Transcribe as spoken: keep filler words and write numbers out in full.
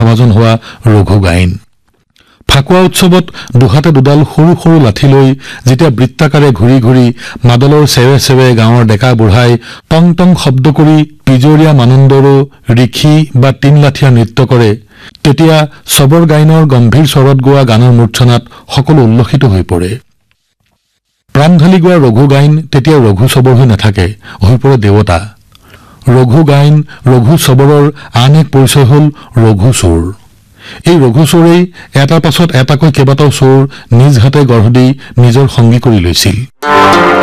সমাজন হোৱা ৰঘু গাইন। ফাকুৱা উৎসৱত দুহাতে দুডাল সৰু সৰু লাঠি লৈ যেতিয়া বৃত্তাকাৰে ঘূৰি ঘূৰি মাদলৰ চেৱে চেৱে গাঁৱৰ ডেকা বুঢ়াই টং টং শব্দ কৰি পিজৰীয়া মানন্দৰো ৰিখি বা তিন লাঠিয়া নৃত্য কৰে, তেতিয়া চবৰ গাইনৰ গম্ভীৰ স্বৰত গোৱা গানৰ মূৰ্ছনাত সকলো উল্লসিত হৈ পৰে। প্ৰাণ ঢালি গোৱা ৰঘু গাইন তেতিয়া ৰঘু চবৰ হৈ নাথাকে, হৈ পৰে দেৱতা। ৰঘু গাইন ৰঘু চবৰৰ আন এক পৰিচয় হ'ল ৰঘু চোৰ। এই ৰঘু চোৰেই এটাৰ পাছত এটাকৈ কেইবাটাও চোৰ নিজ হাতে গঢ় দি নিজৰ সংগী কৰি লৈছিল।